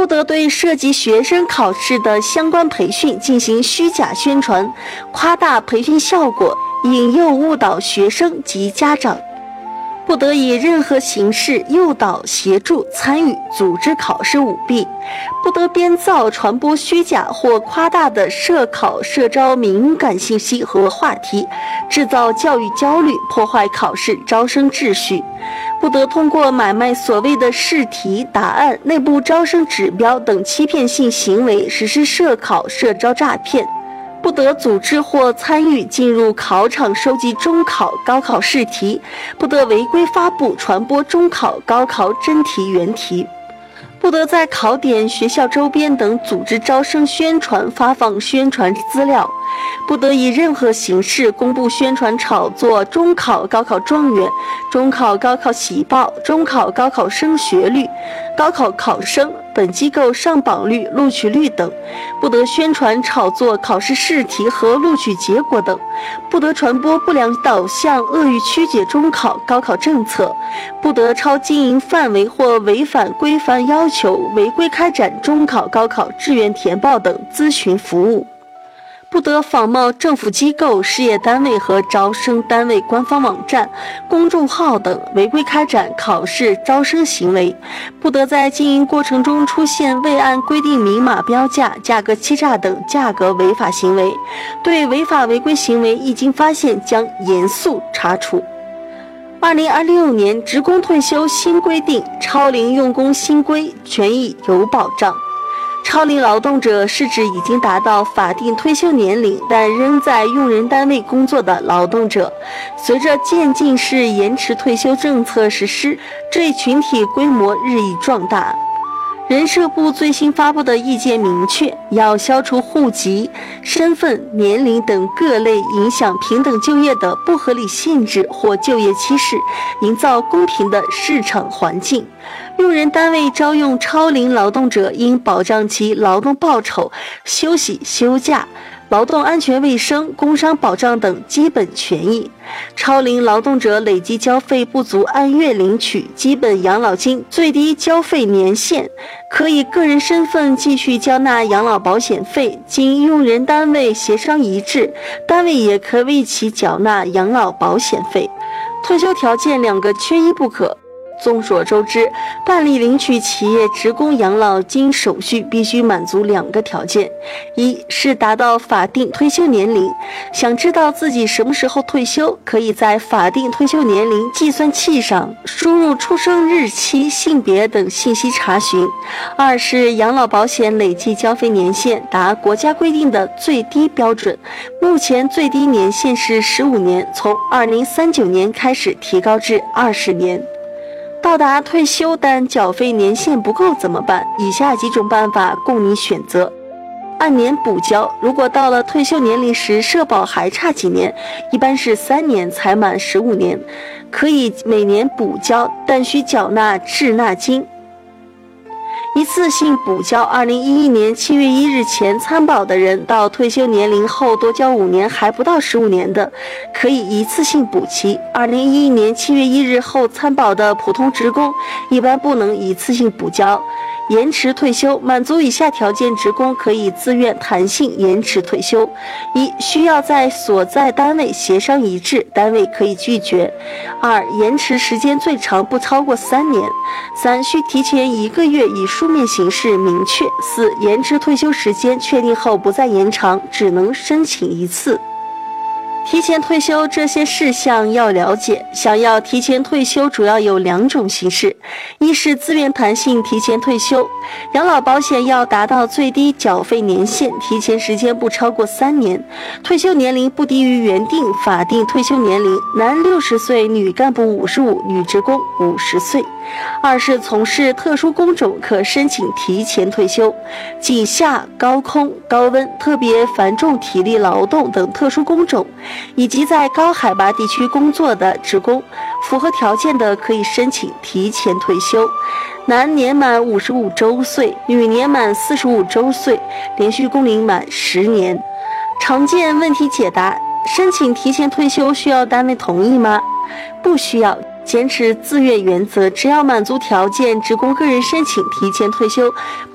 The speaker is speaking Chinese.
不得对涉及学生考试的相关培训进行虚假宣传，夸大培训效果，引诱误导学生及家长。不得以任何形式诱导、协助、参与、组织考试舞弊，不得编造、传播虚假或夸大的涉考、涉招敏感信息和话题，制造教育焦虑，破坏考试招生秩序。不得通过买卖所谓的试题、答案、内部招生指标等欺骗性行为实施涉考、涉招诈骗。不得组织或参与进入考场收集中考、高考试题，不得违规发布、传播中考、高考真题原题。不得在考点、学校周边等组织招生宣传、发放宣传资料，不得以任何形式公布宣传炒作中考、高考状元、中考、高考喜报、中考、高考升学率、高考考生、本机构上榜率、录取率等，不得宣传炒作考试试题和录取结果等，不得传播不良导向、恶意曲解中考、高考政策，不得超经营范围或违反规范要求违规开展中考、高考志愿填报等咨询服务。不得仿冒政府机构、事业单位和招生单位官方网站、公众号等违规开展考试招生行为，不得在经营过程中出现未按规定明码标价、价格欺诈等价格违法行为，对违法违规行为一经发现将严肃查处。2026年职工退休新规定，超龄用工新规权益有保障。超龄劳动者是指已经达到法定退休年龄但仍在用人单位工作的劳动者。随着渐进式延迟退休政策实施，这一群体规模日益壮大。人社部最新发布的意见明确，要消除户籍、身份、年龄等各类影响平等就业的不合理限制或就业歧视，营造公平的市场环境。用人单位招用超龄劳动者应保障其劳动报酬、休息、休假、劳动安全卫生、工伤保障等基本权益。超龄劳动者累计交费不足按月领取基本养老金最低交费年限，可以个人身份继续交纳养老保险费，经用人单位协商一致，单位也可为其缴纳养老保险费。退休条件两个缺一不可。众所周知，办理领取企业职工养老金手续必须满足两个条件：一是达到法定退休年龄，想知道自己什么时候退休，可以在法定退休年龄计算器上输入出生日期、性别等信息查询；二是养老保险累计交费年限达国家规定的最低标准，目前最低年限是15年，从2039年开始提高至20年。到达退休但缴费年限不够怎么办？以下几种办法供你选择。按年补交，如果到了退休年龄时社保还差几年，一般是3年才满15年，可以每年补交，但需缴纳滞纳金。一次性补交，2011年7月1日前参保的人，到退休年龄后多交5年还不到15年的，可以一次性补齐。2011年7月1日后参保的普通职工，一般不能一次性补交。延迟退休，满足以下条件，职工可以自愿弹性延迟退休：一、需要在所在单位协商一致，单位可以拒绝；二、延迟时间最长不超过3年；三、需提前1个月以书面形式明确；四、延迟退休时间确定后不再延长，只能申请一次。提前退休这些事项要了解。想要提前退休主要有2种形式：一是自愿弹性提前退休，养老保险要达到最低缴费年限，提前时间不超过3年，退休年龄不低于原定法定退休年龄，男60岁，女干部55，女职工50岁。二是从事特殊工种，可申请提前退休，井下、高空、高温、特别繁重体力劳动等特殊工种，以及在高海拔地区工作的职工，符合条件的可以申请提前退休。男年满55周岁，女年满45周岁，连续工龄满10年。常见问题解答：申请提前退休需要单位同意吗？不需要，坚持自愿原则，只要满足条件，职工个人申请提前退休，